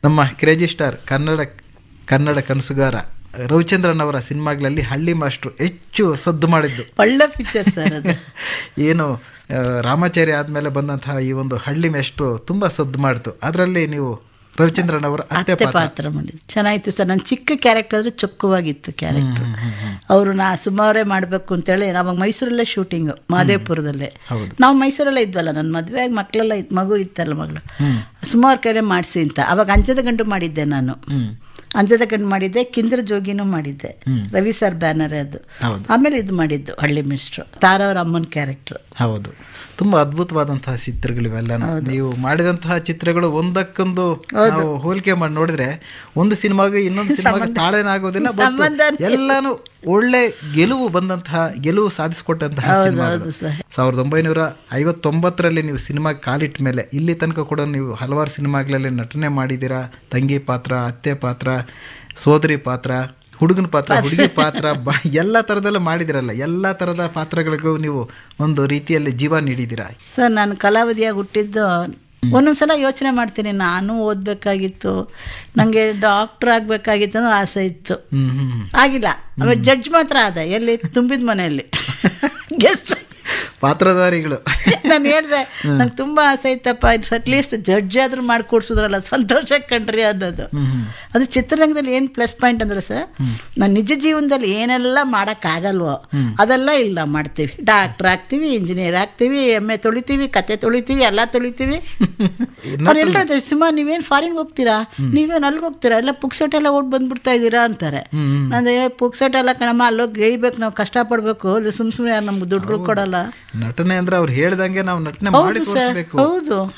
ನಮ್ಮ crazy star Kannada ಕನಸುಗಾರ Ravichandran ಅವರ ಸಿನಿಮಾಗಳಲ್ಲಿ ಹಳ್ಳಿ ಮಾಸ್ಟ್ರು ಹೆಚ್ಚು ಸದ್ದು ಮಾಡಿದ್ದು. ಒಳ್ಳೆ ಪಿಕ್ಚರ್ ಸರ್ ಅದು. ಏನು ರಾಮಾಚಾರಿ ಆದಮೇಲೆ ಬಂದಂತಹ ಈ ಒಂದು ಹಳ್ಳಿ ಮಾಸ್ಟ್ರು ತುಂಬ ಸದ್ದು ಮಾಡಿತು. ಅದರಲ್ಲಿ ನೀವು ರವಿಚಂದ್ರನ್ ಅವರ ಅತ್ತೆ ಪಾತ್ರ ಮಾಡಿದ್ದು ಚೆನ್ನಾಗಿತ್ತು ಸರ್. ನನ್ನ ಚಿಕ್ಕ ಕ್ಯಾರೆಕ್ಟರ್ ಆದರೆ ಚೊಕ್ಕವಾಗಿತ್ತು ಕ್ಯಾರೆಕ್ಟರ್. ಅವರು ಸುಮಾರೇ ಮಾಡಬೇಕು ಅಂತೇಳಿ ನಾವಾಗ ಮೈಸೂರಲ್ಲೇ ಶೂಟಿಂಗು, ಮಹದೇವಪುರದಲ್ಲೇ. ನಾವು ಮೈಸೂರಲ್ಲೇ ಇದ್ವಲ್ಲ, ನನ್ನ ಮದುವೆಯಾಗಿ ಮಕ್ಕಳೆಲ್ಲ ಮಗು ಇತ್ತಲ್ಲ, ಮಗಳು ಸುಮಾರು ಕೈಲೇ ಮಾಡಿಸಿ ಅಂತ. ಅವಾಗ ಅಂಜದ ಗಂಡು ಮಾಡಿದ್ದೆ ನಾನು, ಅಂಜದ ಗಂಡು ಮಾಡಿದ್ದೆ, ಕಿಂದರ ಜೋಗಿನೂ ಮಾಡಿದ್ದೆ, ರವಿ ಸರ್ ಬ್ಯಾನರ್ ಅದು. ಆಮೇಲೆ ಇದು ಮಾಡಿದ್ದು ಹಳ್ಳಿ ಮಿಸ್ಟ್ರು, ತಾರವ್ರ ಅಮ್ಮನ ಕ್ಯಾರೆಕ್ಟರ್. ಹೌದು, ತುಂಬ ಅದ್ಭುತವಾದಂತಹ ಚಿತ್ರಗಳಿವೆಲ್ಲ. ನೀವು ಮಾಡಿದಂತಹ ಚಿತ್ರಗಳು ಒಂದಕ್ಕೊಂದು ನಾವು ಹೋಲಿಕೆ ಮಾಡಿ ನೋಡಿದ್ರೆ ಒಂದು ಸಿನಿಮಾಗೆ ಇನ್ನೊಂದು ಸಿನಿಮಾಗೆ ತಾಳೇನಾಗೋದಿಲ್ಲ. ಎಲ್ಲಾನು ಒಳ್ಳೆ ಗೆಲುವು ಸಾಧಿಸಿಕೊಟ್ಟಂತಹ ಸಿನಿಮಾಗಳು. 1959ರಲ್ಲಿ ನೀವು ಸಿನಿಮಾ ಕಾಲಿಟ್ಟ ಮೇಲೆ ಇಲ್ಲಿ ತನಕ ಕೂಡ ನೀವು ಹಲವಾರು ಸಿನಿಮಾಗಳಲ್ಲಿ ನಟನೆ ಮಾಡಿದ್ದೀರಾ. ತಂಗಿ ಪಾತ್ರ, ಅತ್ತೆ ಪಾತ್ರ, ಸೋದರಿ ಪಾತ್ರ, ಹುಡುಗನ ಪಾತ್ರ, ಹುಡುಗಿ ಪಾತ್ರ, ಎಲ್ಲ ಥರದಲ್ಲೂ ಮಾಡಿದಿರಲ್ಲ. ಎಲ್ಲ ಥರದ ಪಾತ್ರಗಳಿಗೂ ನೀವು ಒಂದು ರೀತಿಯಲ್ಲಿ ಜೀವ ನೀಡಿದ್ದೀರಾ. ಸರ್, ನಾನು ಕಲಾವಿದೆಯಾಗಿ ಹುಟ್ಟಿದ್ದು ಒಂದೊಂದ್ಸಲ ಯೋಚನೆ ಮಾಡ್ತೀನಿ, ನಾನು ಓದಬೇಕಾಗಿತ್ತು, ನನಗೆ ಡಾಕ್ಟರ್ ಆಗಬೇಕಾಗಿತ್ತು ಅನ್ನೋ ಆಸೆ ಇತ್ತು, ಆಗಿಲ್ಲ. ಆಮೇಲೆ ಜಡ್ಜ್ ಮಾತ್ರ ಆದ, ಎಲ್ಲಿ ತುಂಬಿದ ಮನೆಯಲ್ಲಿ ಗೆಸ್ಟ್ ಪಾತ್ರಧಾರಿಗಳು. ನಾನು ಹೇಳಿದೆ, ನಂಗೆ ತುಂಬ ಆಸೆ ಇತ್ತಪ್ಪ, ಅಟ್ಲೀಸ್ಟ್ ಜಡ್ಜ್ ಆದ್ರೂ ಮಾಡಿ ಕೊಡ್ಸಿದ್ರಲ್ಲ, ಸಂತೋಷ ಕಂಡ್ರಿ ಅನ್ನೋದು. ಅದು ಚಿತ್ರರಂಗದಲ್ಲಿ ಏನು ಪ್ಲಸ್ ಪಾಯಿಂಟ್ ಅಂದ್ರೆ ಸರ್, ನಾನು ನಿಜ ಜೀವನದಲ್ಲಿ ಏನೆಲ್ಲ ಮಾಡೋಕ್ಕಾಗಲ್ವೋ ಅದೆಲ್ಲ ಇಲ್ಲ ಮಾಡ್ತೀವಿ. ಡಾಕ್ಟರ್ ಆಗ್ತೀವಿ, ಇಂಜಿನಿಯರ್ ಆಗ್ತೀವಿ, ಎಮ್ಮೆ ತೊಳಿತೀವಿ, ಕತೆ ತೊಳಿತೀವಿ, ಎಲ್ಲ ತೊಳಿತೀವಿ. ಅವ್ರೆಲ್ಲರೂ ಹೇಳ್ತಾರೆ, ಸುಮಾರು ನೀವೇನು ಫಾರಿನ್ಗೆ ಹೋಗ್ತೀರಾ, ನೀವೇನು ಅಲ್ಲಿಗೆ ಹೋಗ್ತೀರಾ, ಎಲ್ಲ ಪುಕ್ಸೆಟ್ ಎಲ್ಲ ಓಟ್ ಬಂದ್ಬಿಡ್ತಾ ಇದ್ದೀರಾ ಅಂತಾರೆ. ಅಂದರೆ ಪುಕ್ಸೆಟ್ ಎಲ್ಲ ಕಣಮ್ಮ, ಅಲ್ಲೋಗಿ ಗೈಬೇಕು, ನಾವು ಕಷ್ಟಪಡ್ಬೇಕು, ಅಲ್ಲಿ ಸುಮ್ಮನೆ ಯಾರು ನಮ್ಗೆ ದುಡ್ಡುಗಳು ಕೊಡಲ್ಲ. ನಟನೆ ಅಂದ್ರೆ ಅವ್ರು ಹೇಳ್ದಂಗೆ ನಾವು ನಟನೆ ಮಾಡಿ ತೋರಿಸ್ಬೇಕು. ಹೌದು.